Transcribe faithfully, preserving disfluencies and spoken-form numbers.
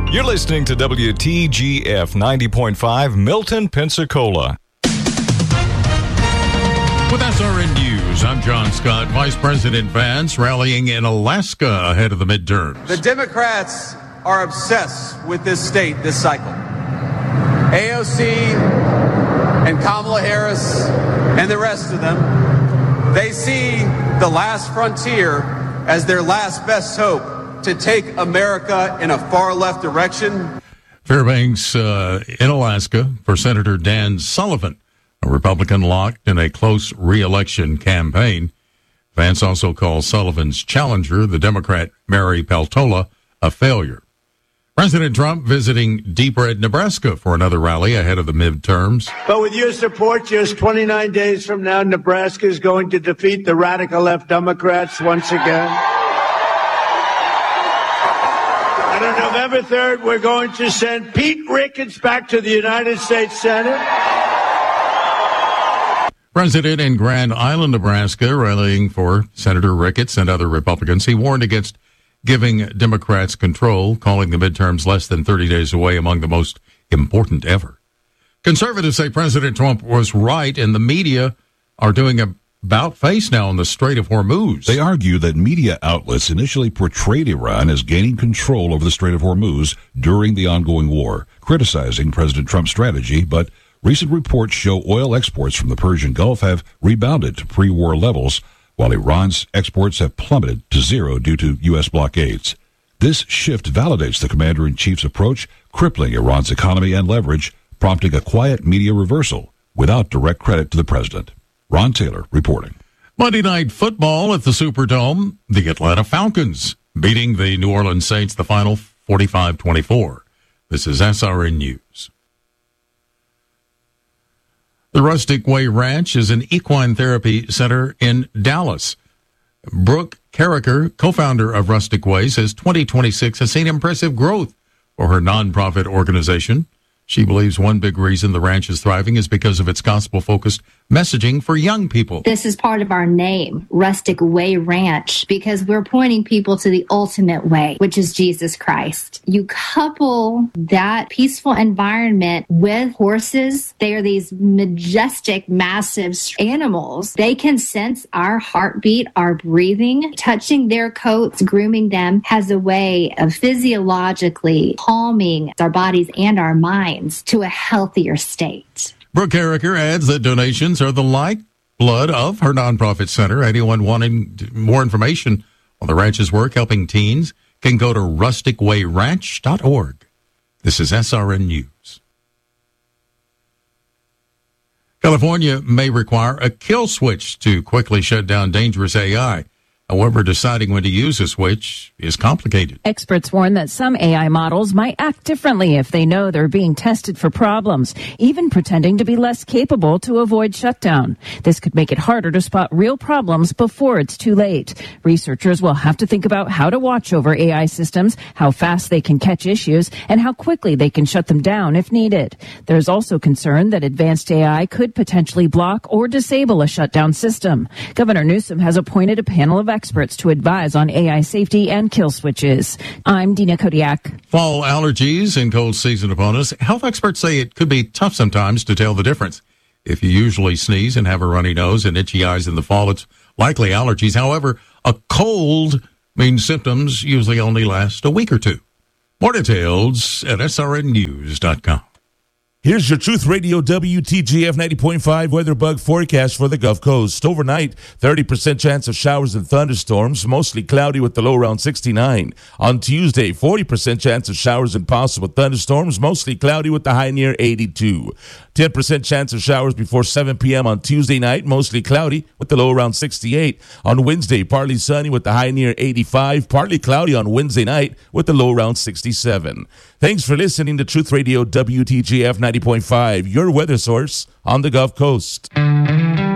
You're listening to W T G F ninety point five, Milton, Pensacola. With S R N News, I'm John Scott. Vice President Vance rallying in Alaska ahead of the midterms. The Democrats are obsessed with this state this cycle. A O C and Kamala Harris and the rest of them, they see the last frontier as their last best hope to take America in a far left direction. Fairbanks uh, in Alaska for Senator Dan Sullivan, a Republican locked in a close re-election campaign. Vance also calls Sullivan's challenger, the Democrat Mary Peltola, a failure. President Trump visiting Deep Red, Nebraska for another rally ahead of the midterms. But with your support, just twenty-nine days from now, Nebraska is going to defeat the radical left Democrats once again. And on November third, we're going to send Pete Ricketts back to the United States Senate. President in Grand Island, Nebraska, rallying for Senator Ricketts and other Republicans. He warned against giving Democrats control, calling the midterms less than thirty days away among the most important ever. Conservatives say President Trump was right, and the media are doing a about-face now on the Strait of Hormuz. They argue that media outlets initially portrayed Iran as gaining control over the Strait of Hormuz during the ongoing war, criticizing President Trump's strategy, but recent reports show oil exports from the Persian Gulf have rebounded to pre-war levels, while Iran's exports have plummeted to zero due to U S blockades. This shift validates the commander-in-chief's approach, crippling Iran's economy and leverage, prompting a quiet media reversal without direct credit to the president. Ron Taylor reporting. Monday Night Football at the Superdome. The Atlanta Falcons beating the New Orleans Saints the final forty-five twenty-four. This is S R N News. The Rustic Way Ranch is an equine therapy center in Dallas. Brooke Carricker, co-founder of Rustic Way, says twenty twenty-six has seen impressive growth for her nonprofit organization. She believes one big reason the ranch is thriving is because of its gospel-focused messaging for young people. This is part of our name, Rustic Way Ranch, because we're pointing people to the ultimate way, which is Jesus Christ. You couple that peaceful environment with horses. They are these majestic, massive animals. They can sense our heartbeat, our breathing. Touching their coats, grooming them has a way of physiologically calming our bodies and our minds to a healthier state. Brooke Carricker adds that donations are the lifeblood of her nonprofit center. Anyone wanting more information on the ranch's work helping teens can go to rustic way ranch dot org. This is S R N News. California may require a kill switch to quickly shut down dangerous A I. However, deciding when to use a switch is complicated. Experts warn that some A I models might act differently if they know they're being tested for problems, even pretending to be less capable to avoid shutdown. This could make it harder to spot real problems before it's too late. Researchers will have to think about how to watch over A I systems, how fast they can catch issues, and how quickly they can shut them down if needed. There's also concern that advanced A I could potentially block or disable a shutdown system. Governor Newsom has appointed a panel of experts to advise on A I safety and kill switches. I'm Dina Kodiak. Fall allergies and cold season upon us. Health experts say it could be tough sometimes to tell the difference. If you usually sneeze and have a runny nose and itchy eyes in the fall, it's likely allergies. However, a cold means symptoms usually only last a week or two. More details at S R N news dot com. Here's your Truth Radio W T G F ninety point five weather bug forecast for the Gulf Coast. Overnight, thirty percent chance of showers and thunderstorms, mostly cloudy with the low around sixty-nine. On Tuesday, forty percent chance of showers and possible thunderstorms, mostly cloudy with the high near eighty-two. ten percent chance of showers before seven p.m. on Tuesday night, mostly cloudy with the low around sixty-eight. On Wednesday, partly sunny with the high near eighty-five, partly cloudy on Wednesday night with the low around sixty-seven. Thanks for listening to Truth Radio W T G F ninety point five, your weather source on the Gulf Coast.